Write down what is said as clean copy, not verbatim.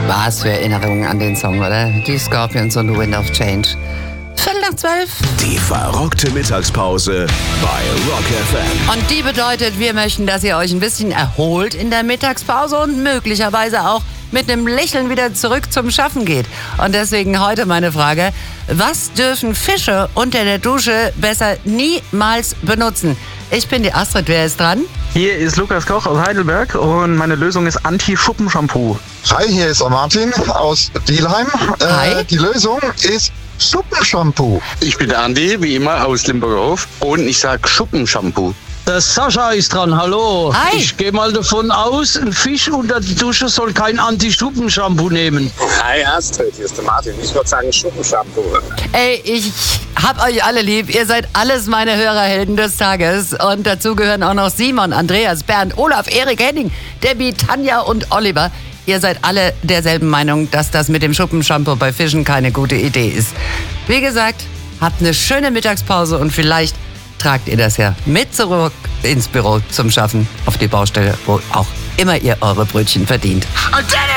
Was für Erinnerungen an den Song, oder? Die Scorpions und The Wind of Change. 11:45. Die verrückte Mittagspause bei Rock FM. Und die bedeutet, wir möchten, dass ihr euch ein bisschen erholt in der Mittagspause und möglicherweise auch mit einem Lächeln wieder zurück zum Schaffen geht. Und deswegen heute meine Frage: Was dürfen Fische unter der Dusche besser niemals benutzen? Ich bin die Astrid, wer ist dran? Hier ist Lukas Koch aus Heidelberg und meine Lösung ist Anti-Schuppen-Shampoo. Hi, hier ist der Martin aus Dielheim. Hi. Die Lösung ist Suppenshampoo. Ich bin der Andi, wie immer, aus Limburgerhof und ich sag Schuppenshampoo. Der Sascha ist dran, hallo. Hi. Ich gehe mal davon aus, ein Fisch unter die Dusche soll kein Anti-Schuppen-Shampoo nehmen. Hi Astrid, hier ist der Martin. Ich würde sagen Schuppenshampoo. Ey, ich hab euch alle lieb. Ihr seid alles meine Hörerhelden des Tages. Und dazu gehören auch noch Simon, Andreas, Bernd, Olaf, Erik, Henning, Debbie, Tanja und Oliver. Ihr seid alle derselben Meinung, dass das mit dem Schuppenshampoo bei Fischen keine gute Idee ist. Wie gesagt, habt eine schöne Mittagspause und vielleicht tragt ihr das ja mit zurück ins Büro zum Schaffen, auf die Baustelle, wo auch immer ihr eure Brötchen verdient.